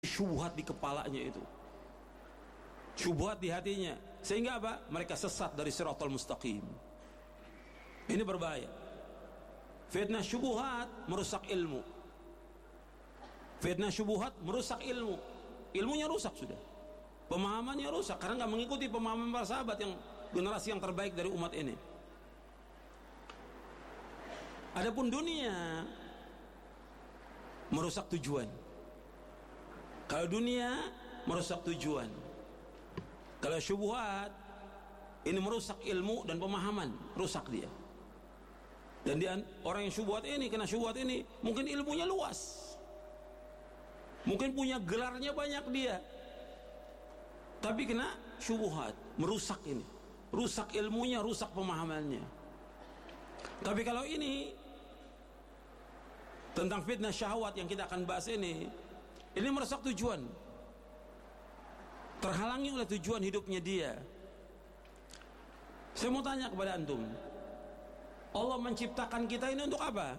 syubhat di kepalanya itu, syubhat di hatinya, sehingga apa? Mereka sesat dari siratal mustaqim. Ini berbahaya. Fitnah syubhat merusak ilmu. Fitnah syubhat merusak ilmu. Ilmunya rusak sudah. Pemahamannya rusak karena nggak mengikuti pemahaman para sahabat yang generasi yang terbaik dari umat ini. Adapun dunia merusak tujuan. Kalau dunia merusak tujuan, kalau syubhat ini merusak ilmu dan pemahaman, rusak dia. Dan dia, orang yang syubhat ini, kena syubhat ini, mungkin ilmunya luas, mungkin punya gelarnya banyak dia, tapi kena syubhat, merusak ini, rusak ilmunya, rusak pemahamannya. Tapi kalau ini tentang fitnah syahwat yang kita akan bahas ini merusak tujuan, terhalangi oleh tujuan hidupnya dia. Saya mau tanya kepada antum, Allah menciptakan kita ini untuk apa?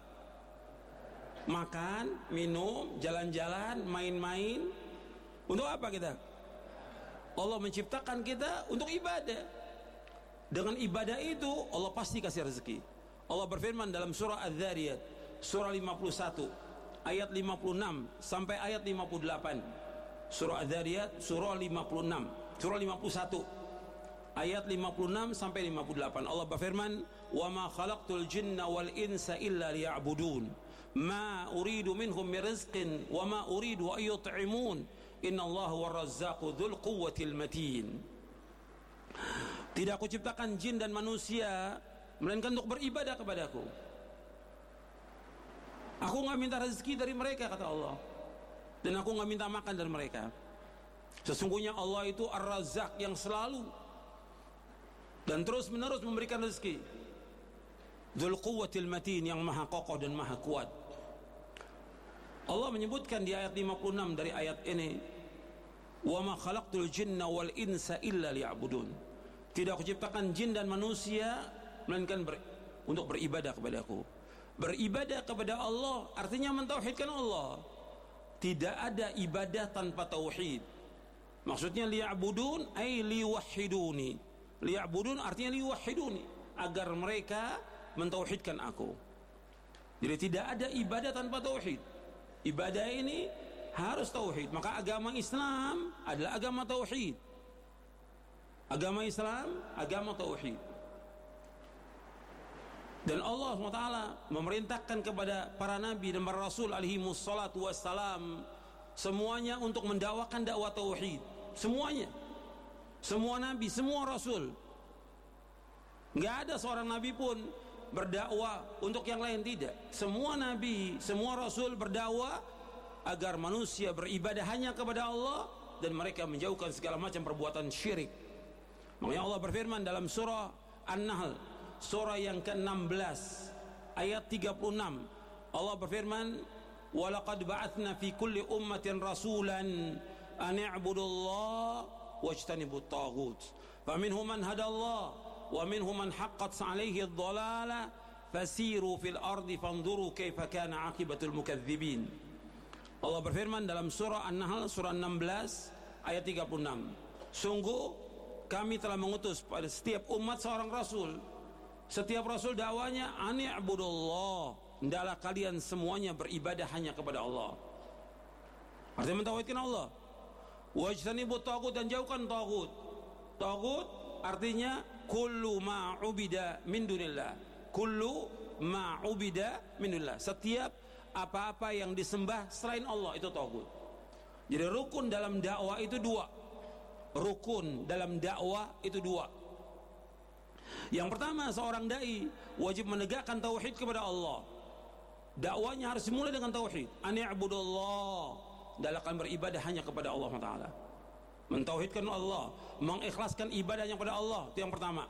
Makan, minum, jalan-jalan, main-main. Untuk apa kita? Allah menciptakan kita untuk ibadah. Dengan ibadah itu Allah pasti kasih rezeki. Allah berfirman dalam surah Az-Zariyat, surah 51 ayat 56 sampai ayat 58. Surah Az-Zariyat surah 56, surah 51 ayat 56 sampai 58. Allah berfirman, "Wa ma khalaqtul jinna wal insa illa liya'budun. Ma uridu minhum min rizqin wa ma uridu an yut'imun. Innallaha war-razzaqu dzul quwwatil matin." Tidak aku ciptakan jin dan manusia melainkan untuk beribadah kepadaku. Aku nggak minta rezeki dari mereka, kata Allah, dan aku nggak minta makan dari mereka. Sesungguhnya Allah itu Ar-Razzaq yang selalu dan terus menerus memberikan rezeki. Dzul Quwwatil Matin, yang maha kokoh dan maha kuat. Allah menyebutkan di ayat 56 dari ayat ini, "Wa ma khalaqtul jinna wal insa illa liya'budun." Tidak aku ciptakan jin dan manusia melainkan untuk beribadah kepadaku. Beribadah kepada Allah artinya mentauhidkan Allah. Tidak ada ibadah tanpa tauhid. Maksudnya liya'budun ay liwahhiduni. Liya'budun artinya liwahhiduni, agar mereka mentauhidkan aku. Jadi tidak ada ibadah tanpa tauhid. Ibadah ini harus tauhid. Maka agama Islam adalah agama tauhid. Agama Islam agama tauhid. Dan Allah SWT memerintahkan kepada para nabi dan para rasul alaihi wassalatu wassalam semuanya untuk mendakwakan dakwah tauhid. Semuanya, semua nabi, semua rasul. Nggak ada seorang nabi pun berdakwah untuk yang lain, tidak. Semua nabi, semua rasul berdakwah agar manusia beribadah hanya kepada Allah dan mereka menjauhkan segala macam perbuatan syirik. Makanya Allah berfirman dalam surah An-Nahl, surah yang ke-16 ayat 36. Allah berfirman, "Wa laqad ba'atsna fi kulli ummatin rasulan an i'budullaha wajtanibut taghut. Faminhum man hadallah wa minhum man haqqat 'alaihi ad-dhalalah fasiru fil ardi fanzuru kaifa kana 'aqibatul mukadzibin." Allah berfirman dalam surah An-Nahl surah 16 ayat 36, "Sungguh kami telah mengutus pada setiap umat seorang rasul. Setiap rasul dakwanya ani'budullah, hendaklah kalian semuanya beribadah hanya kepada Allah." Artinya mentauhidkan Allah. Wajtanibut taghut, dan jauhkan taghut. Taghut artinya kullu ma ubida min dunillah. Kullu ma ubida min dunillah. Setiap apa-apa yang disembah selain Allah itu taghut. Jadi rukun dalam dakwah itu dua. Rukun dalam dakwah itu dua. Yang pertama, seorang dai wajib menegakkan tauhid kepada Allah. Dakwanya harus dimulai dengan tauhid. Ani'budullah, dalakan beribadah hanya kepada Allah Taala. Mentauhidkan Allah, mengikhlaskan ibadahnya kepada Allah, itu yang pertama.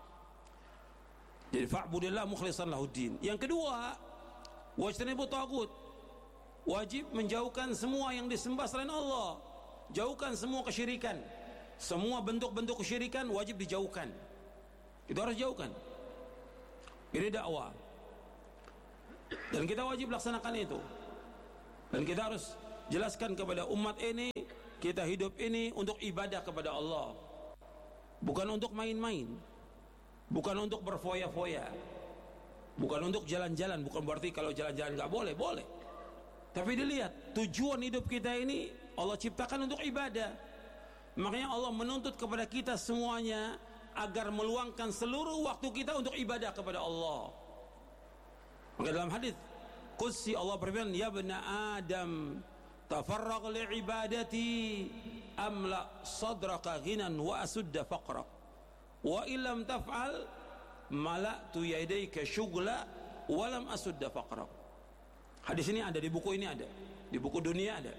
Jadi fa'budillah mukhlishan lahuddin. Yang kedua, wajtanibut taghut, wajib menjauhkan semua yang disembah selain Allah. Jauhkan semua kesyirikan. Semua bentuk-bentuk kesyirikan wajib dijauhkan. Itu harus jauhkan. Ini dakwah, dan kita wajib laksanakan itu. Dan kita harus jelaskan kepada umat ini, kita hidup ini untuk ibadah kepada Allah, bukan untuk main-main, bukan untuk berfoya-foya, bukan untuk jalan-jalan. Bukan berarti kalau jalan-jalan gak boleh, boleh. Tapi dilihat tujuan hidup kita ini Allah ciptakan untuk ibadah. Makanya Allah menuntut kepada kita semuanya agar meluangkan seluruh waktu kita untuk ibadah kepada Allah. Maka dalam hadis qudsi Allah berfirman, ya bani Adam, tafarraq li'ibadati amla sadraka ghinan wa asudda faqrak wa illam taf'al mala'tu yadayka syughla wa lam asudda faqrak. Hadis ini ada di buku ini, ada di buku dunia ada.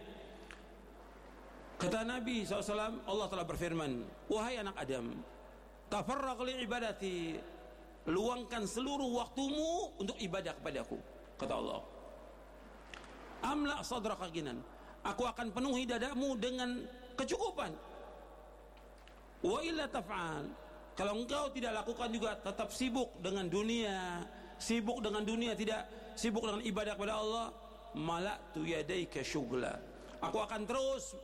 Kata Nabi SAW, Allah telah berfirman, wahai anak Adam, tafarraq li'ibadati, luangkan seluruh waktumu untuk ibadah kepadaku. Kata Allah, amla sadraka ghinan, aku akan penuhi dadamu dengan kecukupan. Wa illa taf'al, kalau engkau tidak lakukan juga, tetap sibuk dengan dunia, tidak sibuk dengan ibadah kepada Allah, mala'tu yadayka syughla, aku akan terus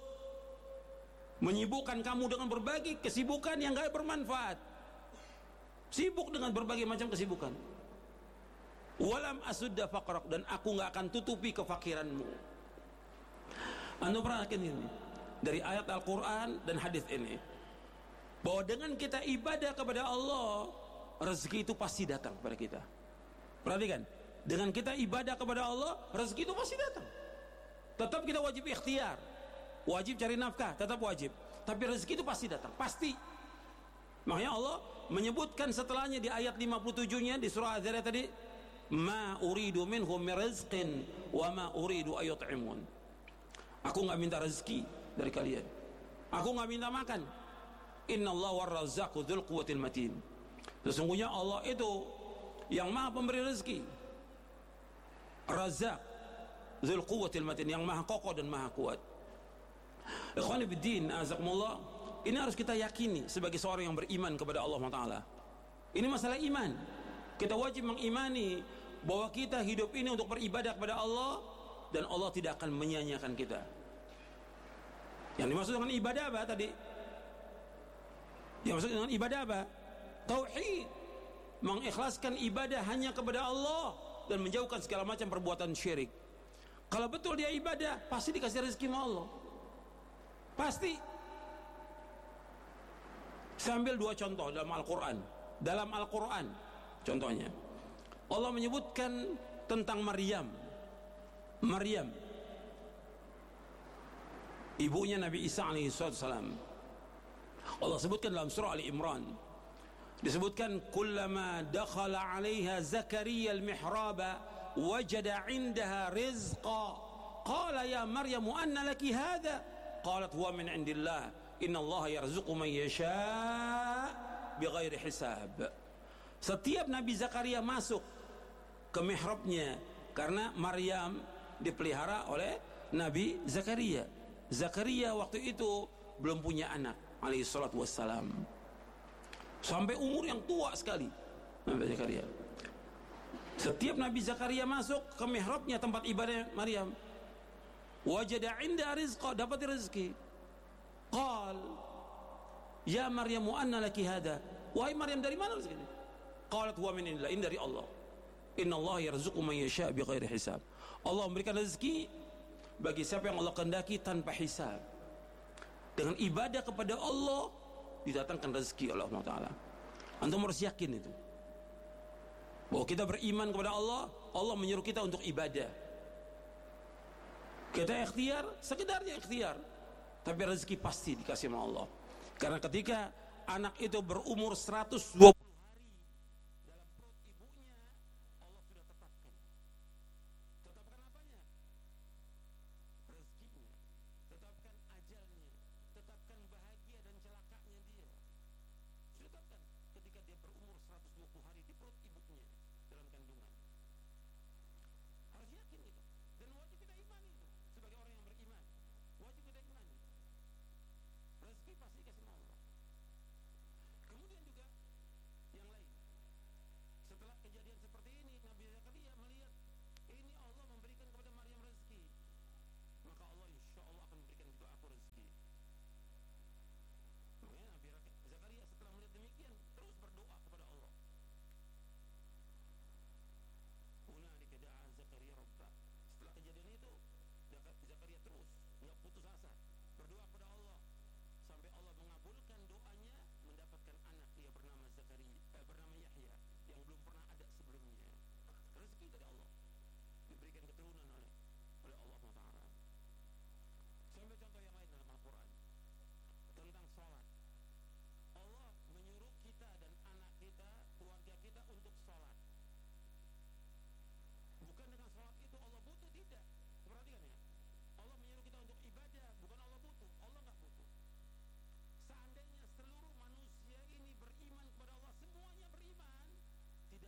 menyibukkan kamu dengan berbagai kesibukan yang gak bermanfaat. Sibuk dengan berbagai macam kesibukan. Walam asudda faqrak, dan aku gak akan tutupi kefakiranmu. Anda perhatikan ini dari ayat Al-Quran dan hadis ini, bahwa dengan kita ibadah kepada Allah, rezeki itu pasti datang kepada kita. Perhatikan, dengan kita ibadah kepada Allah, rezeki itu pasti datang. Tetap kita wajib ikhtiar, wajib cari nafkah, tetap wajib. Tapi rezeki itu pasti datang, pasti. Makanya Allah menyebutkan setelahnya di ayat 57-nya di surah Az-Zariyat tadi, ma uridu minhum min rizqin wa ma uridu ayut'imun. Aku enggak minta rezeki dari kalian, aku enggak minta makan. Innallaha war-razzaqu dzul quwwatil matin. Sesungguhnya Allah itu yang maha pemberi rezeki, Razzaq dzul quwwatil matin, yang maha kokoh dan maha kuat. Ikhwani biddin, azakumullah, ini harus kita yakini sebagai seorang yang beriman kepada Allah Ta'ala. Ini masalah iman. Kita wajib mengimani bahwa kita hidup ini untuk beribadah kepada Allah, dan Allah tidak akan menyia-nyiakan kita. Yang dimaksud dengan ibadah apa tadi? Yang dimaksud dengan ibadah apa? Tauhid, mengikhlaskan ibadah hanya kepada Allah dan menjauhkan segala macam perbuatan syirik. Kalau betul dia ibadah, pasti dikasih rezeki sama Allah, pasti. Saya ambil dua contoh dalam Al-Quran. Dalam Al-Quran, contohnya Allah menyebutkan tentang Maryam, ibunya Nabi Isa alaihissalam. Allah sebutkan dalam surah Ali Imran, disebutkan kullama dakhala 'alaiha Zakaria al-mihraba wajada 'indaha rizqa qala ya Maryam anna laki hadha qalat huwa min 'indillah innallaha yarzuqu man yasha' bighairi hisab. Setiap Nabi Zakaria masuk ke mihrabnya, karena Maryam dipelihara oleh Nabi Zakaria. Zakaria waktu itu belum punya anak alaihi salatu wassalam, sampai umur yang tua sekali Nabi Zakaria. Setiap Nabi Zakaria masuk ke mihrabnya, tempat ibadah Maryam, wajada 'inda rizqa, dapat rezeki. Qal ya Maryam anna laki hada, wahai Maryam, dari mana rezeki ini? Qalat huwa min indillah, ini dari Allah. Innallaha yarzuqu man yasha' bighairi hisab. Allah memberikan rezeki bagi siapa yang Allah kehendaki tanpa hisab. Dengan ibadah kepada Allah didatangkan rezeki oleh Allah Ta'ala. Antum harus yakin itu, bahwa kita beriman kepada Allah. Allah menyuruh kita untuk ibadah. Kita ikhtiar, sekedarnya ikhtiar, tapi rezeki pasti dikasih sama Allah. Karena ketika anak itu berumur 120 hari dalam perut ibunya, Allah sudah tetapkan apanya? Rezekinya, tetapkan ajalnya, tetapkan bahagia dan celakanya dia. Sudah tetapkan ketika dia berumur 120 hari di perut ibunya dalam kandungan.